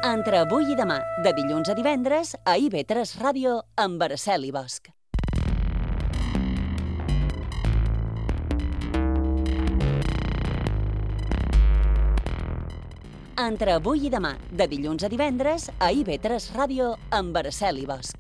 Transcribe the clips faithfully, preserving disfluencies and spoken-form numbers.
Entre avui i demà, de dilluns a divendres, a I V tres Ràdio, amb Araceli Bosch. Entre avui i demà, de dilluns a divendres, a I V tres Ràdio, amb Araceli Bosch.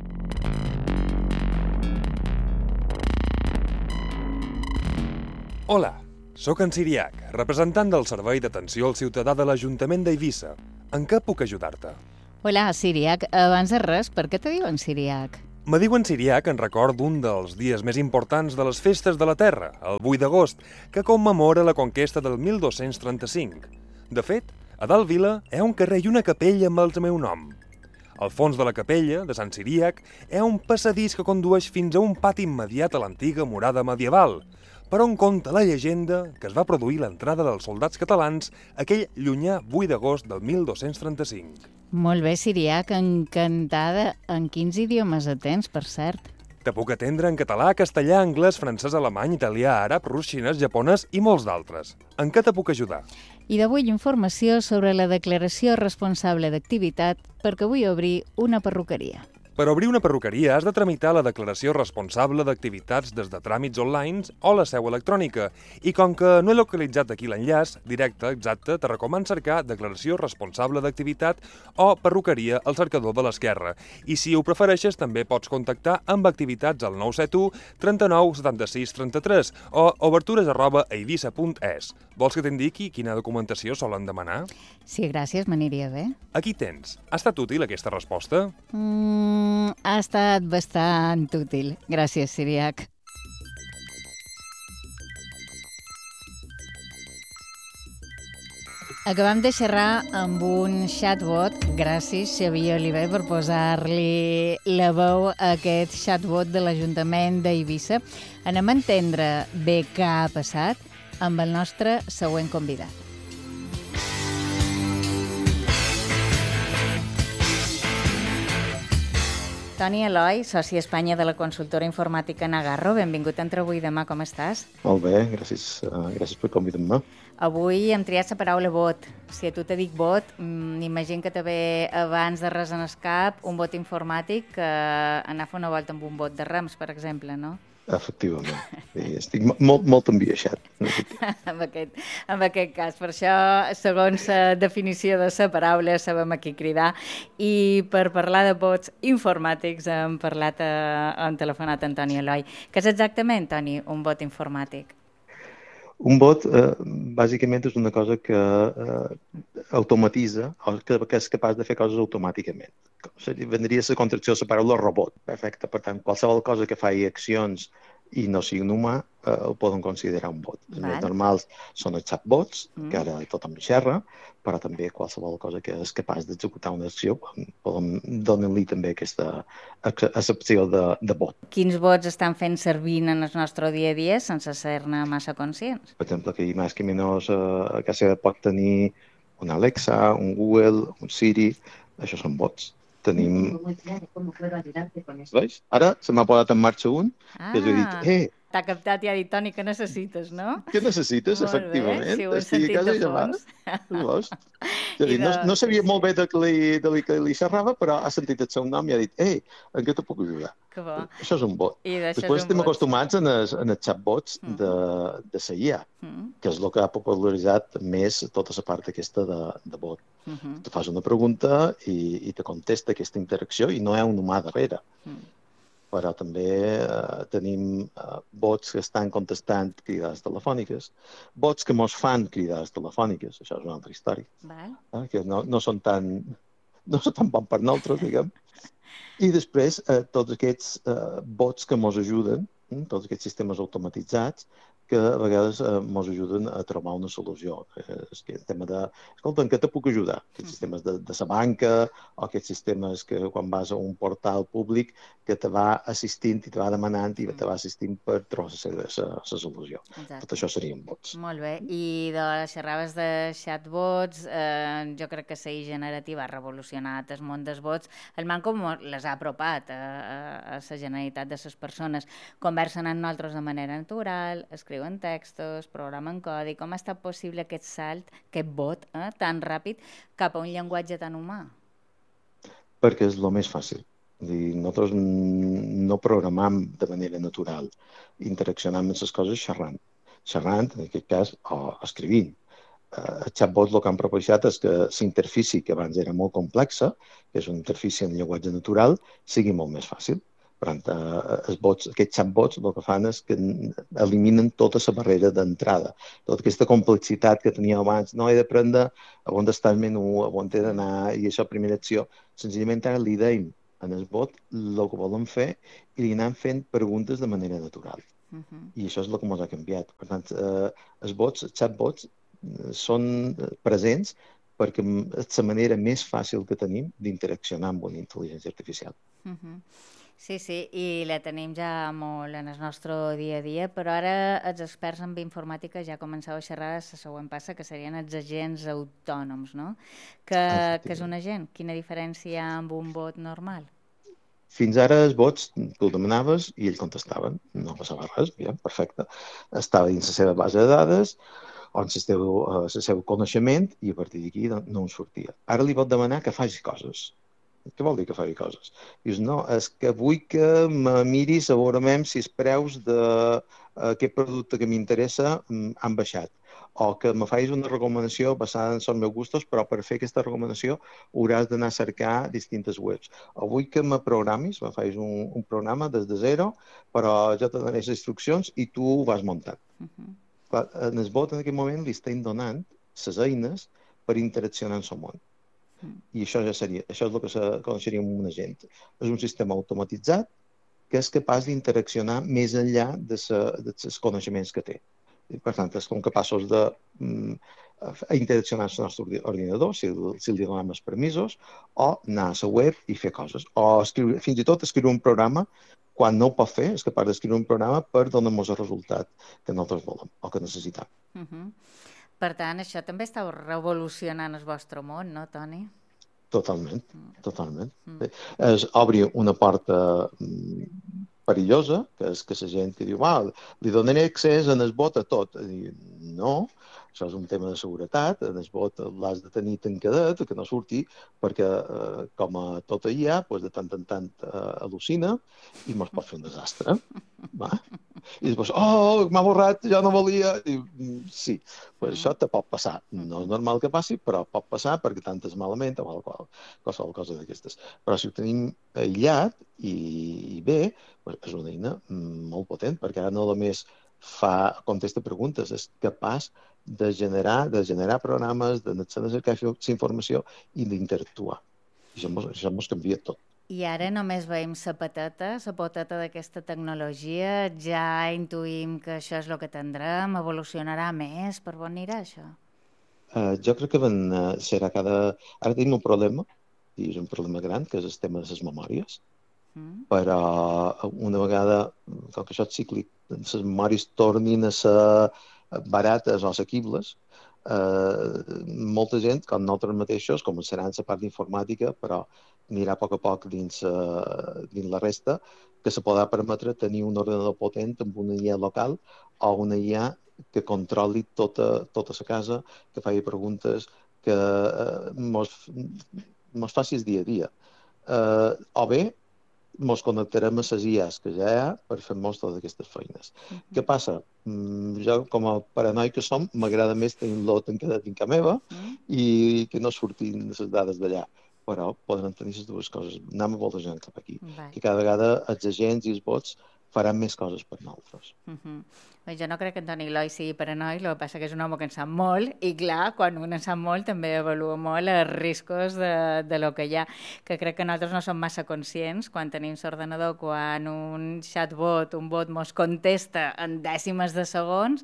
Hola, sóc en Siriac, representant del Servei d'Atenció al Ciutadà de l'Ajuntament d'Eivissa. En què puc ajudar-te? Hola, Siriac. Abans de res, per què te diuen Siriac? Me diuen Siriac en record d'un dels dies més importants de les festes de la Terra, el vuit d'agost, que commemora la conquesta del mil dos-cents trenta-cinc. De fet, a dalt vila hi ha un carrer i una capella amb el meu nom. Al fons de la capella, de Sant Siriac, hi ha un passadís que condueix fins a un pati immediat a l'antiga murada medieval, per on conta la llegenda que es va produir l'entrada dels soldats catalans aquell llunyà vuit d'agost del mil dos-cents trenta-cinc. Molt bé, Siriac, encantada. En quins idiomes atens, per cert? Te puc atendre en català, castellà, anglès, francès, alemany, italià, àrab, rus, xinès, japonès i molts d'altres. En què te puc ajudar? I d'avui informació sobre la declaració responsable d'activitat perquè vull obrir una perruqueria. Per obrir una perruqueria has de tramitar la declaració responsable d'activitats des de tràmits online o la seu electrònica. I com que no he localitzat aquí l'enllaç directe, exacte, te recomano cercar declaració responsable d'activitat o perruqueria al cercador de l'esquerra. I si ho prefereixes, també pots contactar amb activitats al nou set u, trenta-nou, setanta-sis, trenta-tres o obertures arroba eivissa punt es. Vols que t'indiqui quina documentació solen demanar? Sí, gràcies, m'aniria bé. Aquí tens. Ha estat útil aquesta resposta? Mm, ha estat bastant útil. Gràcies, Siriac. Acabam de xerrar amb un chatbot. Gràcies, Xavier Oliver, per posar-li la veu a aquest chatbot de l'Ajuntament d'Eivissa. Anem a entendre bé què ha passat amb el nostre següent convidat. Toni Eloi, soci a Espanya de la consultora informàtica Nagarro. Benvingut a Entre avui i demà, com estàs? Molt bé, gràcies, uh, gràcies per convidar-me. Avui hem triat la paraula vot. Si a tu te dic vot, m'imagino que te ve abans de res en el cap un vot informàtic que anar a fer una volta amb un vot de rams, per exemple, no? Efectivament. Sí, estic molt, molt enviaixat. en, aquest, en aquest cas. Per això, segons la definició de la paraula, sabem a qui cridar. I per parlar de vots informàtics hem parlat, a, hem telefonat a Antoni Eloi. Què és exactament, Toni, un vot informàtic? Un vot, eh, bàsicament, és una cosa que eh, automatitza o que, que és capaç de fer coses automàticament. Vendria a la contracció de la paraula robot. Perfecte. Per tant, qualsevol cosa que faci accions i no sigui un humà, eh, ho poden considerar un bot. Els més normals són els chatbots, mm. que ara tothom xerra, però també qualsevol cosa que és capaç d'executar una acció, podem donar-li també aquesta accepció de, de bot. Quins bots estan fent servir en el nostre dia a dia sense ser-ne massa conscients? Per exemple, que més que menys eh, a casa pot tenir un Alexa, un Google, un Siri, això són bots. Tenim... Veus? Ara se m'ha posat en marxa un ah, que jo he dit, eh... T'ha captat i ha dit, Toni, què necessites, no? Què necessites, molt efectivament? Bé, si ho he Estic sentit a casa de fons. Veus? Dit, no, no sabia molt bé de què li, de què li xerrava, però ha sentit el seu nom i ha dit, ei, en què te puc ajudar? Que bo. Això és un bot. és Després estem un acostumats en els, en els chatbots mm. de, de la I A, mm. que és el que ha popularitzat més tota la part aquesta de, de bot. Mm -hmm. Tu fas una pregunta i, i te contesta aquesta interacció i no hi ha un humà darrere. Mm. Però també eh, tenim eh, bots que estan contestant cridades telefòniques, bots que mos fan cridades telefòniques, això és una altra història, eh, que no, no són tan no són tan bons per nosaltres, diguem. I després, eh, tots aquests eh, bots que mos ajuden, eh, tots aquests sistemes automatitzats, que a vegades eh, mos ajuden a trobar una solució. Eh, és que el tema de, escolta, en què te puc ajudar? Aquests sistemes de, de la banca o aquests sistemes que quan vas a un portal públic que te va assistint i te va demanant i te va assistint per trobar la solució. Exacte. Tot això serien bots. Molt bé. I de les xerraves de chatbots, eh, jo crec que la I A generativa ha revolucionat el món dels bots. El man com les ha apropat a, a, a la generalitat de les persones. Conversen amb nosaltres de manera natural, escriuen escriuen textos, programen codi. Com ha estat possible aquest salt, aquest bot eh, tan ràpid cap a un llenguatge tan humà? Perquè és el més fàcil. Dir, nosaltres no programam de manera natural, interaccionam amb les coses xerrant. Xerrant, en aquest cas, o escrivint. El chatbot el que han proposat és que la interfície, que abans era molt complexa, que és una interfície en llenguatge natural, sigui molt més fàcil. Per tant, els bots, aquests chatbots el que fan és que eliminen tota la barrera d'entrada. Tota aquesta complexitat que tenia abans, no he d'aprendre a on està el menú, a on he d'anar, i això, primera acció. Senzillament ara li deim en el bot el que volen fer i li anem fent preguntes de manera natural. Uh-huh. I això és el que ens ha canviat. Per tant, eh, els bots, els chatbots, són presents perquè és la manera més fàcil que tenim d'interaccionar amb una intel·ligència artificial. Uh-huh. Sí, sí, i la tenim ja molt en el nostre dia a dia, però ara els experts en informàtica ja començau a xerrar la següent passa, que serien els agents autònoms, no? Que, que és un agent? Quina diferència hi ha amb un bot normal? Fins ara els bots, tu ho demanaves i ells contestaven, no passava res, ja, perfecte. Estava dins la seva base de dades, on el seu, uh, el seu coneixement, i a partir d'aquí no, no en sortia. Ara li pot demanar que faci coses. Què vol dir que faci coses? Dius, no, és que vull que me miris segurament si els preus d'aquest producte que m'interessa han baixat, o que me facis una recomanació basada en els meus gustos, però per fer aquesta recomanació hauràs d'anar a cercar distintes webs. O vull que me programis, me facis un, un programa des de zero, però jo te donaré les instruccions i tu ho vas muntant. Uh-huh. En el bot en aquest moment li estem donant les eines per interaccionar amb el món. I això ja seria, això és el que se coneixeria un agent. És un sistema automatitzat que és capaç d'interaccionar més enllà dels de dels coneixements que té. I, per tant, som capaços de mm, interaccionar amb el nostre ordinador, si, si li donem els permisos, o anar a la web i fer coses. O escriure, fins i tot escriure un programa, quan no ho pot fer, és capaç d'escriure un programa per donar-nos el resultat que nosaltres volem o que necessitem. Uh-huh. Per tant, això també està revolucionant el vostre món, no, Toni? Totalment, totalment. Mm. Es obri una porta perillosa, que és que la gent que diu, ah, li donaré accés en el bot a tot. I, no, això és un tema de seguretat, en el bot l'has de tenir tancadet, que no surti, perquè eh, com a tota I A, doncs de tant en tant eh, al·lucina i mos pot fer un desastre. Va? I després, oh, m'ha borrat, jo no volia. I, sí, pues això te pot passar. No és normal que passi, però pot passar perquè tant és malament o qual, qualsevol cosa d'aquestes. Però si ho tenim aïllat i, i bé, pues és una eina molt potent, perquè ara no només fa, contesta preguntes, és capaç de generar, de generar programes, de cercar informació i d'interactuar. I això, això ens canvia tot. I ara només veiem la patata, la poteta d'aquesta tecnologia, ja intuïm que això és el que tindrem, evolucionarà més, per on anirà això? Uh, jo crec que van, uh, serà cada... Ara tenim un problema, i és un problema gran, que és el tema de les memòries, mm. però una vegada, com que això és cíclic, les memòries tornin a ser barates o assequibles, Uh, molta gent, com nosaltres mateixos, començaran la part d'informàtica, però anirà a poc a poc dins, uh, dins la resta, que se podrà permetre tenir un ordenador potent amb una I A local o una I A que controli tota, tota la casa, que faci preguntes, que uh, mos, mos faci el dia a dia. Uh, o bé, ens connectarem a les I As que ja hi ha per fer-nos totes aquestes feines. Uh-huh. Què passa? Jo, com a paranoi que som, m'agrada més tenir-lo tancat dins casa meva uh-huh. i que no surtin les dades d'allà. Però podran tenir les dues coses. Anem a volta gent cap aquí. Vai. Que cada vegada els agents i els bots faran més coses per nosaltres. Uh-huh. Jo no crec que en Toni Eloi sigui paranoi, el que passa que és un home que en sap molt i, clar, quan un en sap molt també avalua molt els riscos de, de lo que hi ha, que crec que nosaltres no som massa conscients quan tenim l'ordenador, quan un chatbot, un bot mos contesta en dècimes de segons,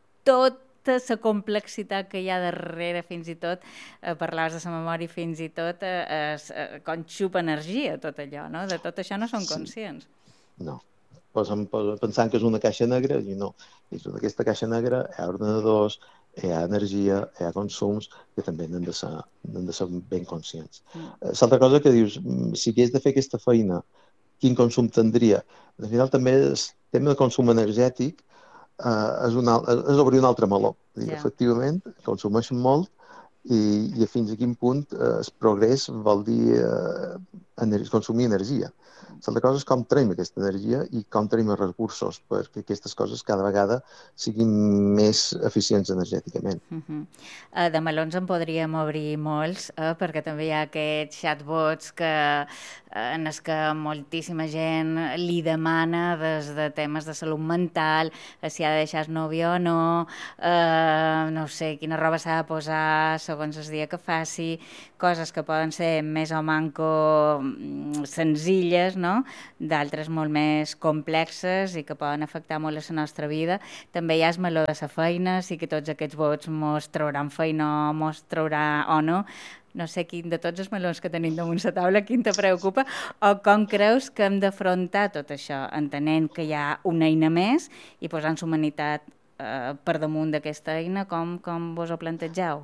tot la complexitat que hi ha darrere, fins i tot, eh, parlaves de la memòria, fins i tot, eh, eh, com xupa energia, tot allò, no? De tot això no som conscients. Sí. No. Posem, pensant que és una caixa negra, i no. Dins d'aquesta caixa negra hi ha ordenadors, hi ha energia, hi ha consums, que també n'han de ser, n'han de ser ben conscients. Mm. L'altra cosa que dius, si hagués de fer aquesta feina, quin consum tindria? Al final també el tema de consum energètic uh, és, una, és obrir un altre meló. I, Ja. efectivament, consumeixen molt i, i fins a quin punt uh, el progrés vol dir uh, ener consumir energia. L'altra cosa és com tenim aquesta energia i com tenim els recursos perquè aquestes coses cada vegada siguin més eficients energèticament. Uh -huh. uh, de melons en podríem obrir molts, eh, perquè també hi ha aquests chatbots que, eh, en els que moltíssima gent li demana des de temes de salut mental, eh, si ha de deixar el nòvio o no, eh, no sé, quina roba s'ha de posar segons el dia que faci, coses que poden ser més o manco senzilles, no? D'altres molt més complexes i que poden afectar molt la nostra vida. També hi ha el meló de la feina, sí que tots aquests vots mos trauran feina o mos traurà o no. No sé quin de tots els melons que tenim damunt la taula, quin te preocupa, o com creus que hem d'afrontar tot això, entenent que hi ha una eina més i posant la humanitat eh, per damunt d'aquesta eina, com, com vos ho plantegeu?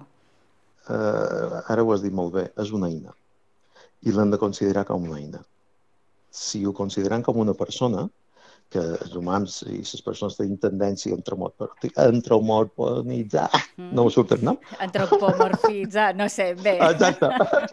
Uh, ara ho has dit molt bé, és una eina i l'hem de considerar com una eina. Si ho considerem com una persona, que els humans i les persones tenen tendència a antropomorfitzar, mm. no me surt el nom? Antropomorfitzar, no sé, bé. Exacte.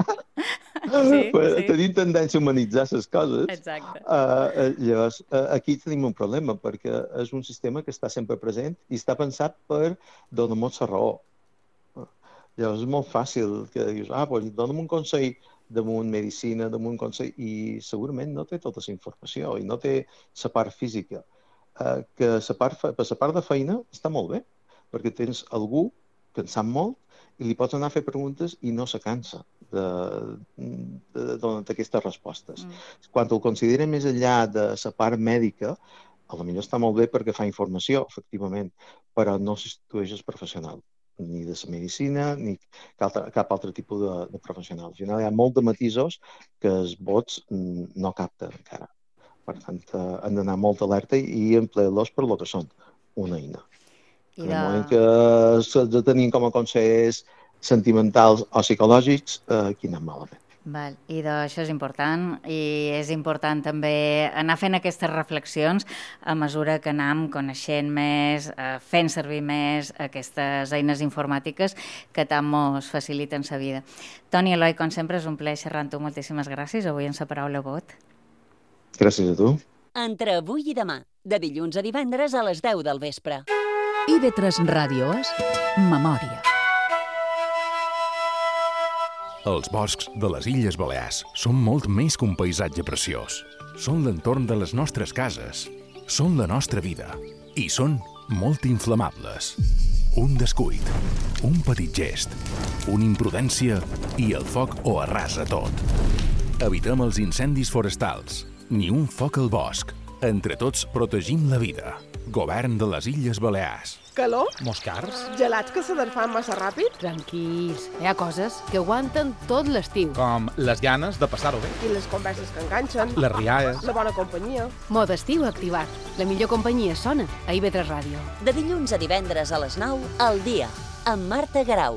Sí, sí. Tenim tendència a humanitzar les coses. Exacte. Uh, llavors, uh, aquí tenim un problema, perquè és un sistema que està sempre present i està pensat per donar-nos la raó. Uh, llavors és molt fàcil que dius, ah, doncs dona'm un consell damunt medicina, damunt consell, i segurament no té tota la informació i no té la part física. Uh, que la part, per la part de feina està molt bé, perquè tens algú que en sap molt i li pots anar a fer preguntes i no se cansa de, de, de donar aquestes respostes. Mm. Quan ho considera més enllà de la part mèdica, a lo millor està molt bé perquè fa informació, efectivament, però no substitueix el professional, ni de la medicina, ni cap, cap altre tipus de, de professional. Al final hi ha molt de matisos que els bots no capten encara. Per tant, han d'anar molt alerta i emplear-los per lo que són, una eina. I de... En el moment que s'ha tenir com a consells sentimentals o psicològics, eh, aquí anem malament. Val. I això és important, i és important també anar fent aquestes reflexions a mesura que anem coneixent més, eh, fent servir més aquestes eines informàtiques que tant mos faciliten la vida. Toni, Eloi, com sempre, és un plaer xerrar amb tu. Moltíssimes gràcies. Avui en la paraula vot. Gràcies a tu. Entre avui i demà, de dilluns a divendres a les deu del vespre. I ve tres Ràdio és Memòria. Els boscs de les Illes Balears són molt més que un paisatge preciós. Són l'entorn de les nostres cases, són la nostra vida i són molt inflamables. Un descuit, un petit gest, una imprudència i el foc ho arrasa tot. Evitem els incendis forestals, ni un foc al bosc. Entre tots protegim la vida. Govern de les Illes Balears. Calor? Moscars? Gelats que se desfan massa ràpid? Tranquils, hi ha coses que aguanten tot l'estiu. Com les ganes de passar-ho bé. I les converses que enganxen? Les rialles. La bona companyia? Mode estiu activat. La millor companyia sona a I ve tres Ràdio. De dilluns a divendres a les nou, al dia, amb Marta Garau.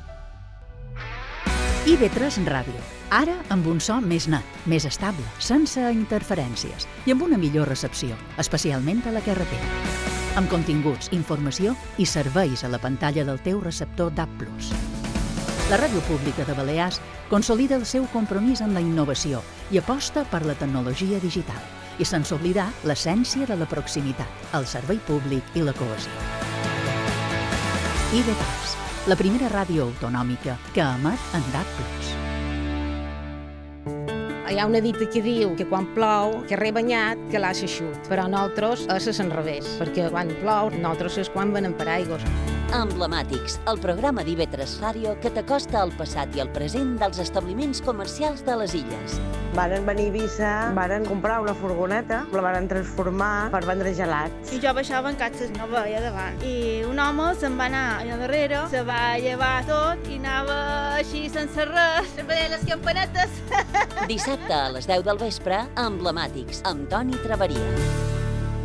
I ve tres Ràdio. Ara amb un so més net, més estable, sense interferències i amb una millor recepció, especialment a la carretera. Amb continguts, informació i serveis a la pantalla del teu receptor D A B plus. La Ràdio Pública de Balears consolida el seu compromís amb la innovació i aposta per la tecnologia digital i sense oblidar l'essència de la proximitat, el servei públic i la cohesió. I ve tres, la primera ràdio autonòmica que emet en D A B plus. Hi ha una dita que diu que quan plou, que re banyat, que l'assa xut. Però nosaltres és al revés, perquè quan plou, nosaltres és quan venem per aigües. Emblemàtics, el programa d'I ve tres Ràdio que t'acosta al passat i al present dels establiments comercials de les illes. Varen venir a Eivissa, varen comprar una furgoneta, la varen transformar per vendre gelats. I jo baixava en catxes, no veia davant. I un home se'n va anar allà darrere, se va llevar tot i anava així sense res, sempre deia les campanetes. Dissabte a les deu del vespre, Emblemàtics, amb Toni Traveria.